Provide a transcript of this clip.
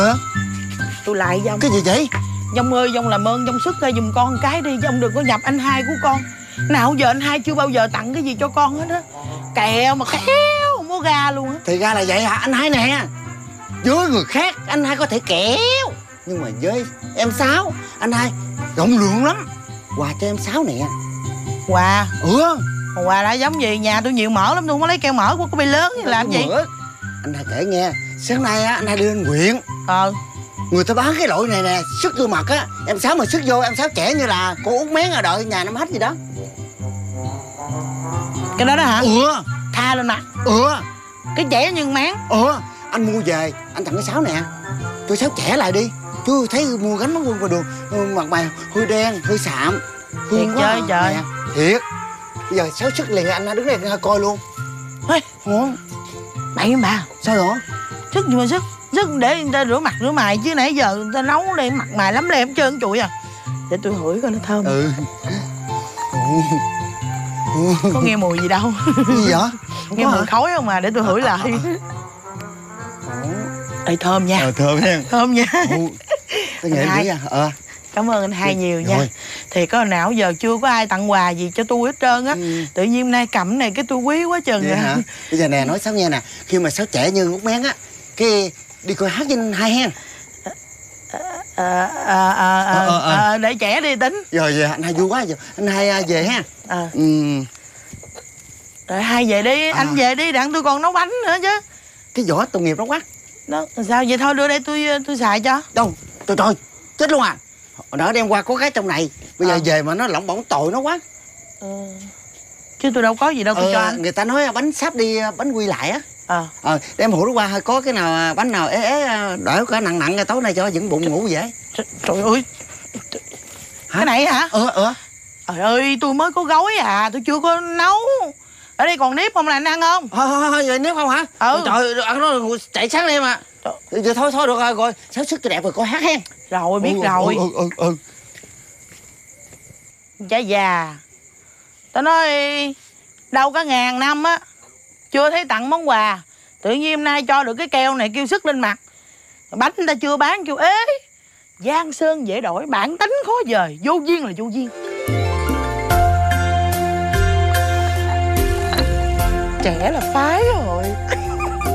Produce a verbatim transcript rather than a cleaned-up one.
Hả? Tôi lại với ông. Cái gì vậy? Dông ơi, dông làm ơn dông sức ra giùm con cái đi, dông đừng có nhập anh hai của con. Nào giờ anh hai chưa bao giờ tặng cái gì cho con hết á. Kẹo mà kéo không có ga luôn á. Thì ra là vậy hả anh hai nè. Với người khác anh hai có thể kẹo, nhưng mà với em Sáu anh hai rộng lượng lắm. Quà cho em Sáu nè. Quà? Ừ. Quà đã giống gì? Nhà tôi nhiều mỡ lắm, tôi không có lấy keo mỡ của cái bay lớn như làm gì. Mỡ. Anh hai kể nghe. Sáng nay á anh hai đi lên huyện. Ờ. Người ta bán cái loại này nè, sức vô mặt á. Em Sáu mà sức vô, em Sáu trẻ như là cô út mén ở đợi nhà năm hết gì đó. Cái đó đó hả? Ừ. Tha lên nè. Ừ. Cái trẻ nhưng máng. Ừ. Anh mua về, anh tặng cái Sáu nè. Cho Sáu trẻ lại đi. Chứ thấy mua gánh nó quân qua đường, mặt mày hơi đen, hơi sạm. Thiệt chơi trời. Nè. Thiệt. Bây giờ Sáu sức liền, anh đứng đây anh coi luôn. Ê, Ủa? bậy bà. Sao vậy? Sức gì mà sức? Sức để người ta rửa mặt rửa mày chứ nãy giờ người ta nấu đây mặt mày lắm lem hết trơn trụi à. Để tôi hửi coi nó thơm. Ừ. Có nghe mùi gì đâu. Cái gì vậy? Nghe mùi khói không mà, để tôi hửi lại. Ê, thơm nha. Ờ, thơm nha. Thơm nha. Tôi nghĩ hai. nghĩ à. Ờ. Cảm ơn anh hai nhiều nha. Rồi. Thì có nào giờ chưa có ai tặng quà gì cho tôi hết trơn á. Ừ. Tự nhiên hôm nay cầm này cái tôi quý quá chừng Vậy rồi. hả? Bây giờ nè nói Sáu nghe nè. Khi mà Sáu trẻ như út mén á, cái đi coi hát với anh hai hen. Ờ ờ ờ Ờ, ờ, ờ. ờ để trẻ đi tính. Rồi về anh hai vui quá giờ. Anh hai à, về ha. Ờ. Ừ. Rồi hai về đi, À. anh về đi đặng tôi còn nấu bánh nữa chứ. Cái vỏ tội nghiệp đó quá. Đó, sao vậy thôi đưa đây tôi tôi xài cho. Đâu, trời trời, chết luôn à. Hồi nãy đem qua có cái trong này. Bây giờ Ờ. về mà nó lỏng bỏng tội nó quá. Ờ. Chứ tôi đâu có gì đâu tôi Ờ, cho anh. người ta nói bánh sáp đi bánh quy lại á. Ờ. Ờ, đem hũ nó qua có cái nào bánh nào ế ế đỡ có nặng nặng tối nay cho vững bụng ngủ dễ. Trời, trời ơi. Hả? Cái này hả? Ờ ờ. Trời ơi, tôi mới có gói à, tôi chưa có nấu. Ở đây còn nếp không là anh ăn không? Thôi thôi thôi vậy nếu không hả? Ừ. Trời ăn nó chạy sáng lên mà. Giờ thôi thôi được rồi rồi. Sáu sức cho đẹp rồi coi hát hen. Rồi biết Ừ, rồi. Ừ ừ ừ. Chả già. Tao nói đâu cả ngàn năm á chưa thấy tặng món quà. Tự nhiên hôm nay cho được cái keo này kêu sức lên mặt. Bánh người ta chưa bán kêu ế. Giang sơn dễ đổi, bản tính khó dời. Vô duyên là vô duyên. Trẻ là phái rồi.